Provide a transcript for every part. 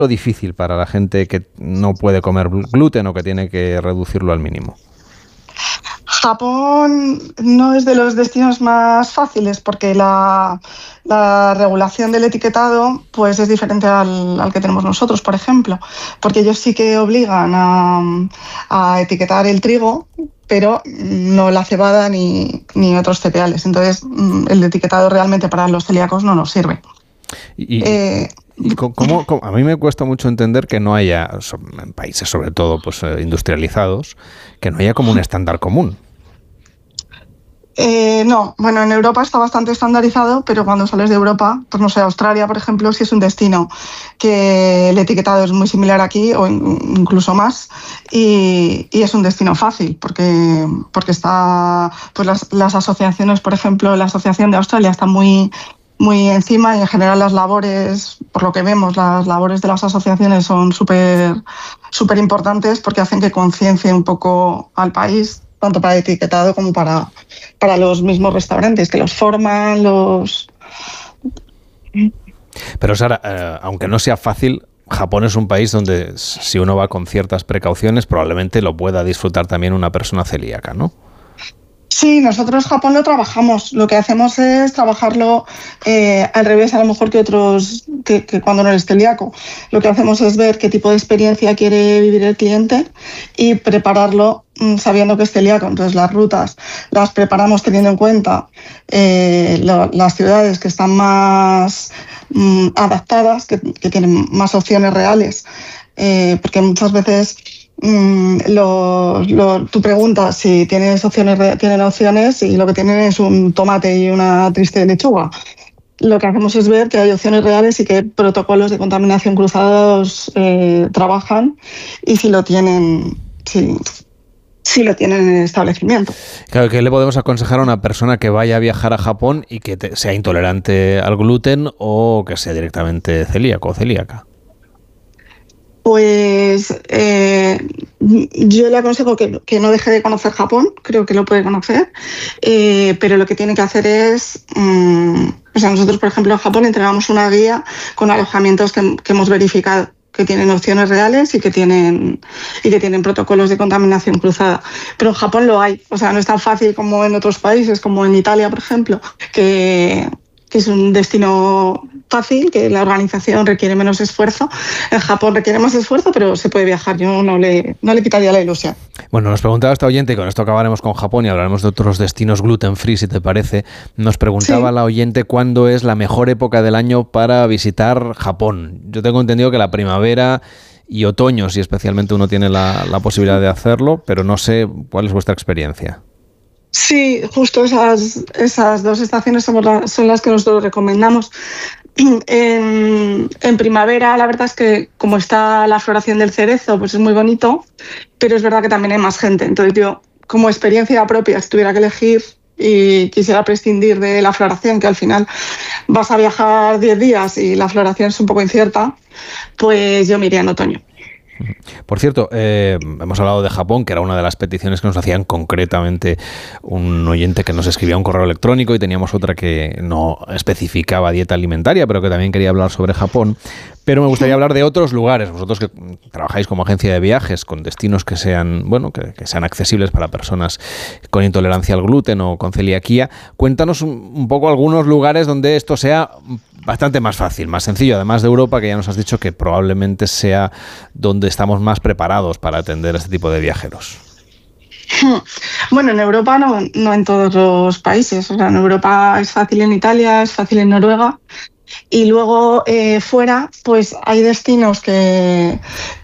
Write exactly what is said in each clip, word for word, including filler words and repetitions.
lo difícil para la gente que no puede comer gluten o que tiene que reducirlo al mínimo? Japón no es de los destinos más fáciles porque la, la regulación del etiquetado pues es diferente al, al que tenemos nosotros, por ejemplo, porque ellos sí que obligan a, a etiquetar el trigo, pero no la cebada ni, ni otros cereales. Entonces, el etiquetado realmente para los celíacos no nos sirve. Y, eh, ¿y cómo, cómo? A mí me cuesta mucho entender que no haya, en países sobre todo pues industrializados, que no haya como un estándar común. Eh, no, bueno, en Europa está bastante estandarizado, pero cuando sales de Europa, pues no sé, Australia, por ejemplo, sí es un destino que el etiquetado es muy similar aquí o incluso más y, y es un destino fácil porque, porque está, pues las, las asociaciones, por ejemplo, la Asociación de Australia está muy, muy encima y en general las labores, por lo que vemos, las labores de las asociaciones son súper súper importantes porque hacen que conciencie un poco al país, tanto para el etiquetado como para, para los mismos restaurantes, que los forman, los... Pero Sara, eh, aunque no sea fácil, Japón es un país donde si uno va con ciertas precauciones probablemente lo pueda disfrutar también una persona celíaca, ¿no? Sí, nosotros Japón lo trabajamos. Lo que hacemos es trabajarlo eh, al revés, a lo mejor que otros, que, que cuando no eres celíaco. Lo que hacemos es ver qué tipo de experiencia quiere vivir el cliente y prepararlo mm, sabiendo que es celíaco. Entonces las rutas las preparamos teniendo en cuenta eh, lo, las ciudades que están más mm, adaptadas, que, que tienen más opciones reales, eh, porque muchas veces... Mm, lo, lo, tú preguntas si tienes opciones, tienen opciones y lo que tienen es un tomate y una triste lechuga. Lo que hacemos es ver que hay opciones reales y que protocolos de contaminación cruzados eh, trabajan y si lo tienen, si, si lo tienen en el establecimiento. Claro, ¿qué le podemos aconsejar a una persona que vaya a viajar a Japón y que te, sea intolerante al gluten o que sea directamente celíaco o celíaca? Pues eh, yo le aconsejo que, que no deje de conocer Japón, creo que lo puede conocer, eh, pero lo que tiene que hacer es, um, o sea, nosotros por ejemplo en Japón entregamos una guía con alojamientos que, que hemos verificado que tienen opciones reales y que tienen y que tienen protocolos de contaminación cruzada. Pero en Japón lo hay, o sea, no es tan fácil como en otros países, como en Italia, por ejemplo, que, que es un destino fácil, que la organización requiere menos esfuerzo. En Japón requiere más esfuerzo, pero se puede viajar. Yo no le, no le quitaría la ilusión. Bueno, nos preguntaba esta oyente, y con esto acabaremos con Japón y hablaremos de otros destinos gluten free, si te parece. Nos preguntaba sí. la oyente cuándo es la mejor época del año para visitar Japón. Yo tengo entendido que la primavera y otoño, si especialmente uno tiene la, la posibilidad de hacerlo, pero no sé cuál es vuestra experiencia. Sí, justo esas, esas dos estaciones son, la, son las que nosotros recomendamos. En, en primavera, la verdad es que como está la floración del cerezo, pues es muy bonito, pero es verdad que también hay más gente. Entonces yo, como experiencia propia, si tuviera que elegir y quisiera prescindir de la floración, que al final vas a viajar diez días y la floración es un poco incierta, pues yo me iría en otoño. Por cierto, eh, hemos hablado de Japón, que era una de las peticiones que nos hacían concretamente un oyente que nos escribía un correo electrónico y teníamos otra que no especificaba dieta alimentaria, pero que también quería hablar sobre Japón. Pero me gustaría hablar de otros lugares. Vosotros que trabajáis como agencia de viajes con destinos que sean, bueno, que, que sean accesibles para personas con intolerancia al gluten o con celiaquía, cuéntanos un, un poco algunos lugares donde esto sea bastante más fácil, más sencillo, además de Europa, que ya nos has dicho que probablemente sea donde estamos más preparados para atender a este tipo de viajeros. Bueno, en Europa no, no en todos los países. O sea, en Europa es fácil en Italia, es fácil en Noruega. Y luego eh, fuera, pues hay destinos que,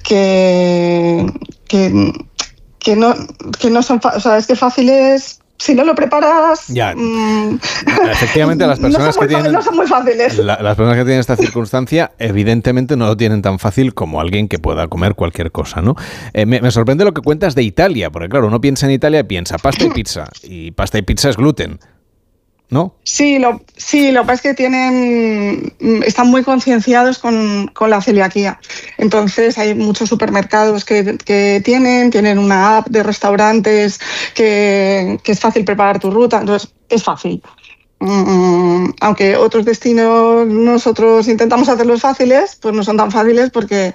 que, que, que, no, que no son, o sea, es que fáciles. Si no lo preparas, ya. Mmm, efectivamente las personas no que tienen no son muy fáciles. La, las personas que tienen esta circunstancia evidentemente no lo tienen tan fácil como alguien que pueda comer cualquier cosa, ¿no? Eh, me, me sorprende lo que cuentas de Italia, porque claro, uno piensa en Italia y piensa pasta y pizza, y pasta y pizza es gluten, ¿no? Sí, lo, sí, lo que pasa es que tienen, están muy concienciados con, con la celiaquía. Entonces hay muchos supermercados que, que tienen, tienen una app de restaurantes que, que es fácil preparar tu ruta, entonces es fácil. Um, aunque otros destinos nosotros intentamos hacerlos fáciles, pues no son tan fáciles porque